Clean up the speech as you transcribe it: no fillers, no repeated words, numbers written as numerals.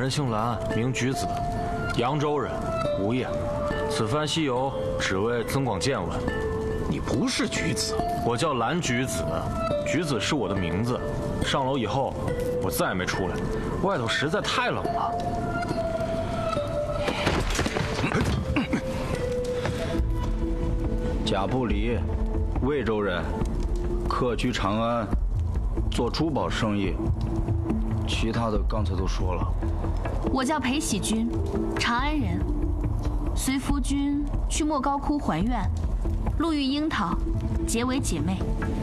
人姓蓝，名举子，扬州人，无业。此番西游，只为增广见闻。 你不是举子， 我叫蓝举子，举子是我的名字。上楼以后，我再也没出来，外头实在太冷了。 贾不离，魏州人，客居长安，做珠宝生意。其他的刚才都说了。 我叫裴喜君，长安人，随夫君去莫高窟还愿，路遇樱桃，结为姐妹。